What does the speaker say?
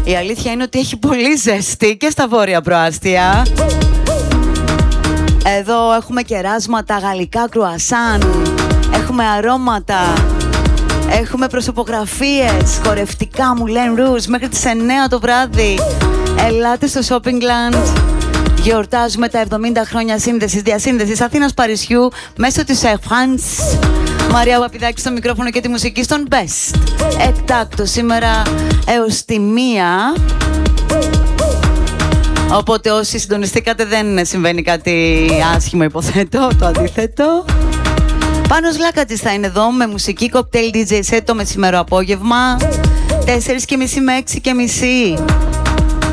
Η αλήθεια είναι ότι έχει πολύ ζέστη και στα βόρεια προάστια. Εδώ έχουμε κεράσματα, γαλλικά κρουασάν, έχουμε αρώματα, έχουμε προσωπογραφίες, χορευτικά Moulin Rouge μέχρι τις 9 το βράδυ. Ελάτε στο Shoppingland. Γιορτάζουμε τα 70 χρόνια διασύνδεσης Αθήνας-Παρισιού μέσω της Air France. Μαρία Παπηδάκη στο μικρόφωνο και τη μουσική στον Best. Εκτάκτο σήμερα έως τη 1. Οπότε όσοι συντονιστήκατε δεν συμβαίνει κάτι άσχημο, υποθέτω, το αντίθετο. Πάνος Λάκατζης θα είναι εδώ με μουσική κοκτέιλ DJ set το μεσημέρο απόγευμα 4:30 με 6:30.